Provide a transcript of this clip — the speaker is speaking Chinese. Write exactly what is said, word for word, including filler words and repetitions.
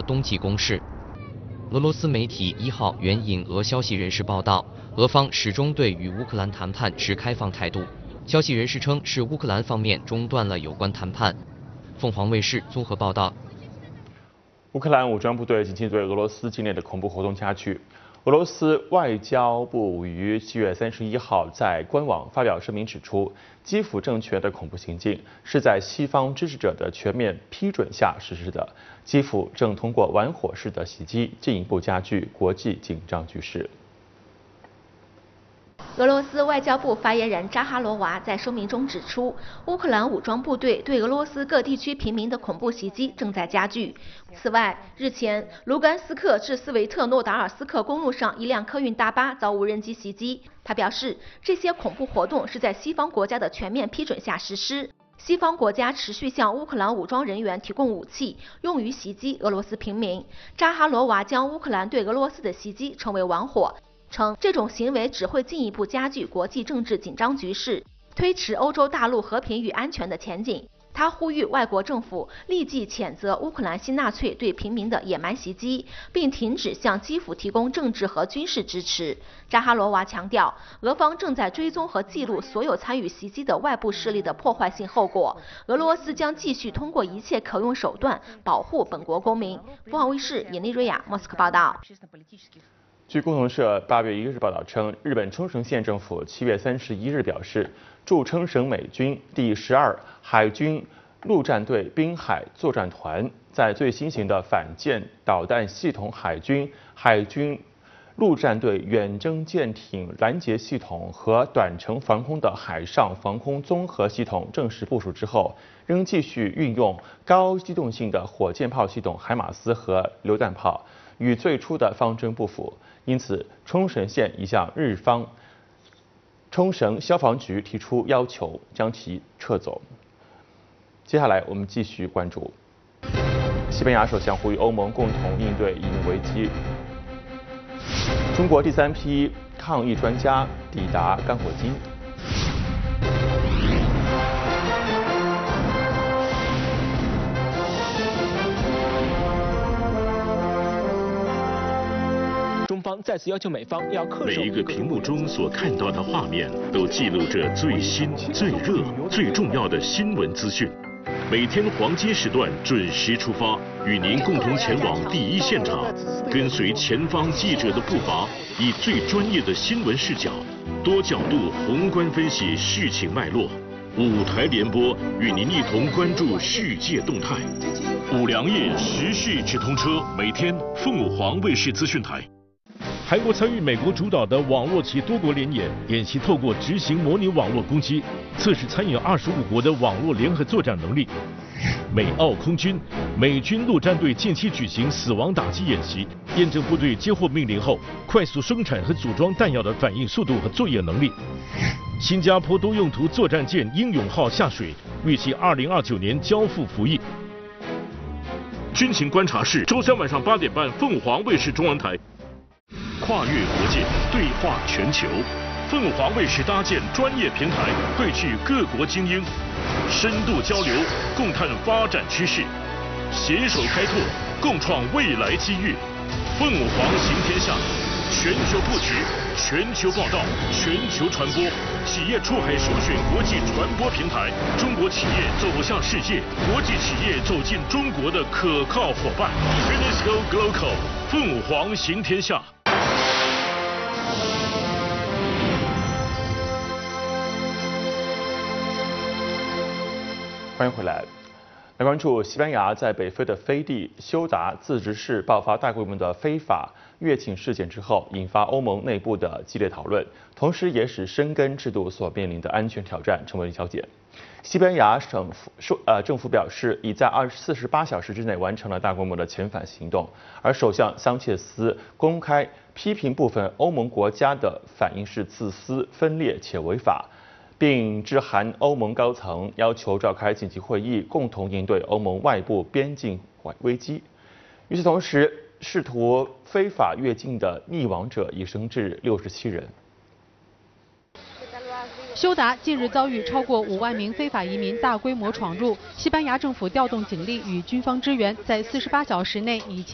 冬季攻势。俄罗斯媒体一号援引俄消息人士报道，俄方始终对与乌克兰谈判持开放态度。消息人士称，是乌克兰方面中断了有关谈判。凤凰卫视综合报道。 乌克兰武装部队近期对俄罗斯境内的恐怖活动加剧。俄罗斯外交部于七月三十一号在官网发表声明指出，基辅政权的恐怖行径是在西方支持者的全面批准下实施的。基辅正通过玩火式的袭击，进一步加剧国际紧张局势。 俄罗斯外交部发言人扎哈罗娃在声明中指出，乌克兰武装部队对俄罗斯各地区平民的恐怖袭击正在加剧。此外，日前，卢甘斯克至斯维特诺达尔斯克公路上一辆客运大巴遭无人机袭击。他表示，这些恐怖活动是在西方国家的全面批准下实施。西方国家持续向乌克兰武装人员提供武器，用于袭击俄罗斯平民。扎哈罗娃将乌克兰对俄罗斯的袭击称为玩火。称这种行为只会进一步加剧国际政治紧张局势，推迟欧洲大陆和平与安全的前景。他呼吁外国政府立即谴责乌克兰新纳粹对平民的野蛮袭击，并停止向基辅提供政治和军事支持。扎哈罗娃强调，俄方正在追踪和记录所有参与袭击的外部势力的破坏性后果。俄罗斯将继续通过一切可用手段保护本国公民。凤凰卫视尹丽瑞亚莫斯科报道。 据共同社八月一日报道称，日本冲绳县政府七月三十一日表示，驻冲绳美军第十二海军陆战队滨海作战团在最新型的反舰导弹系统、海军海军陆战队远征舰艇拦截系统和短程防空的海上防空综合系统正式部署之后，仍继续运用高机动性的火箭炮系统海马斯和榴弹炮，与最初的方针不符。因此，冲绳县已向日方冲绳消防局提出要求，将其撤走。接下来，我们继续关注西班牙首相呼吁欧盟共同应对移民危机。中国第三批抗疫专家抵达刚果金。 中方再次要求美方要恪守。 每一个屏幕中所看到的画面，都记录着最新、最热、最重要的新闻资讯。每天黄金时段准时出发，与您共同前往第一现场，跟随前方记者的步伐，以最专业的新闻视角，多角度宏观分析事情脉络。五台联播与您一同关注世界动态。五粮液时事直通车，每天凤凰卫视资讯台。 韩国参与美国主导的网络及多国联演，演习透过执行模拟网络攻击，测试参与二十五国的网络联合作战能力。美澳空军、美军陆战队近期举行死亡打击演习，验证部队接获命令后快速生产和组装弹药的反应速度和作业能力。新加坡多用途作战舰英勇号下水，预计二零二九年交付服役。军情观察室，周三晚上八点半，凤凰卫视中文台。跨越国界，对话全球，凤凰卫视搭建专业平台，汇聚各国精英，深度交流，共探发展趋势，携手开拓，共创未来机遇。凤凰行天下，全球布局，全球报道，全球传播，企业出海首选国际传播平台，中国企业走向世界，国际企业走进中国的可靠伙伴。UNESCO Global， 凤凰行天下。 欢迎回来。来关注西班牙在北非的飞地休达自治市爆发大规模的非法越境事件之后，引发欧盟内部的激烈讨论，同时也使申根制度所面临的安全挑战成为了焦点。西班牙省府说，呃，政府表示已在二四十八小时之内完成了大规模的遣返行动，而首相桑切斯公开批评部分欧盟国家的反应是自私、分裂且违法。并致函欧盟高层，要求召开紧急会议，共同应对欧盟外部边境危机。与此同时，试图非法越境的溺亡者已升至六十七人。 休达近日遭遇超过五万名非法移民大规模闯入，西班牙政府调动警力与军方支援，在四十八小时内以